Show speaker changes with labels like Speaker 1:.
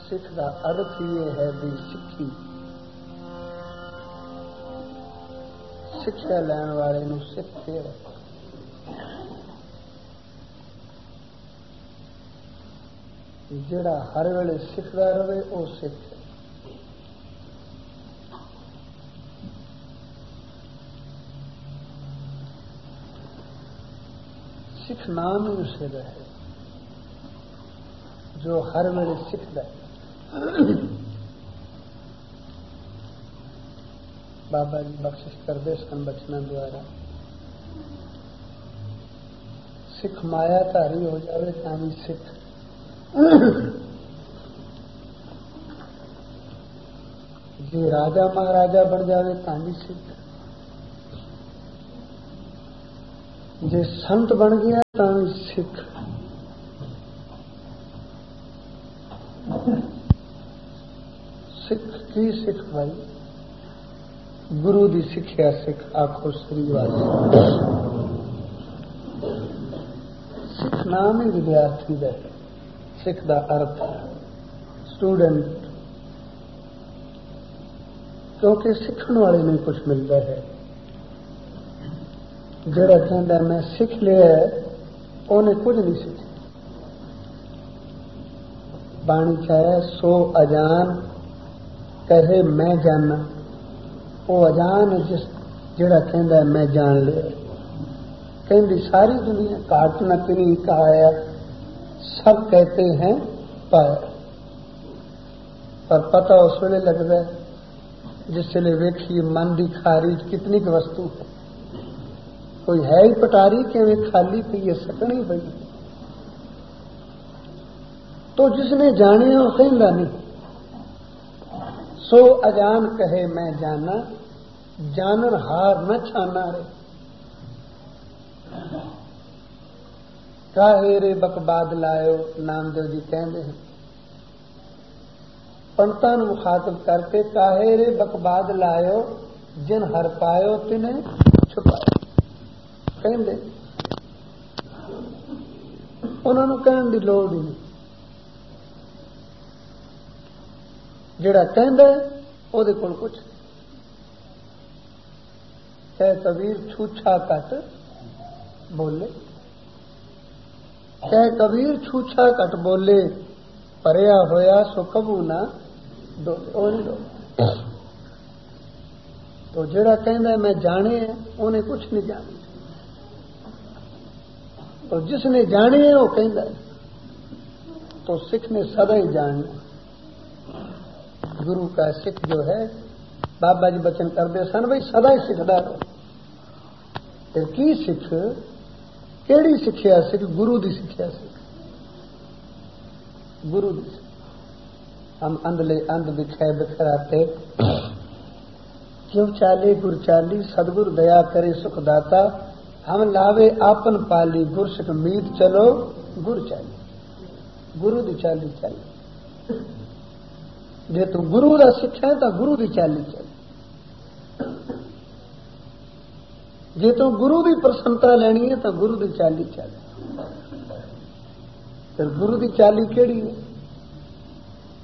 Speaker 1: सिख का अर्थ ये है भी सिक्खी शिक्षा लैण वाले नूं सिख के जिहड़ा हर वेले सिखदा रहे वो सिख है। सिख नाम ही उसे है जो हर वेले सिखदा है। बाबा जी बख्शिश करते सन बचना द्वारा सिख माया धारी हो जाए तां सिख जे राजा महाराजा बन जाए तां सिख जे संत बन गया तां सिख सिख की सिख भाई गुरु दी सिक्ख्या सिख आखो श्री वाले सिख नाम ही विद्यार्थी का है। सिख का अर्थ स्टूडेंट क्योंकि सीखण वाले नहीं कुछ मिलता है। जिहड़ा कहता मैं सीख लिया उन्हें कुछ नहीं सीखा। बाणी चाहे सो अजान कहे मैं जाना वो अजान जिस जिहड़ा कहता मैं जान लिया। कहती सारी दुनिया काट न पिनी कहाया सब कहते हैं पाया पर पता उस वेले लगता है जिस वेले वेखिए मन की खारी कितनी की वस्तु है। कोई है ही पटारी कि खाली पई है सकनी पई। तो जिसने जाने वो कहता नहीं सो अजान कहे मैं जाना जानन हार न छाना रे। काहे रे बकबाद लायो नामदेव जी कहते हैं पंतां नूं मुखातब करके काहे रे बकबाद लायो जिन हर पायो तिने छुपायो। कहते उन्होंने कहने की लोड़ ही नहीं। जिहड़ा कहंदा ओहदे कोल कुछ कह कबीर छूछा घट बोले कह कबीर छूछा घट बोले भरिया होया सो कबू ना डोले। तो जिहड़ा कहंदा मैं जाने उन्हें कुछ नहीं जाने। तो जिसने जाने वो कहंदा तो सिख ने सदा ही जानना। गुरु का सिख जो है बाबा जी बचन करते सन भाई सदा ही सिखदा रहो। फिर की सिख केड़ी सिक्ख्या सिख गुरु दी सिक्ख्या सिख गुरु दी सिख। हम अंधले अंध बिखै बिखराते क्यों चाले गुर चाली सदगुरु दया करे सुख दाता हम लावे आपन पाली गुर सिख मीत चलो गुर चाली। गुरु दी चाली चल जे तू गुरु दा सिक्ख्या तो गुरु दी चाली चल। जे तू गुरु दी प्रसन्नता लेनी है तो गुरु दी चाली चल। फिर गुरु दी चाली केड़ी है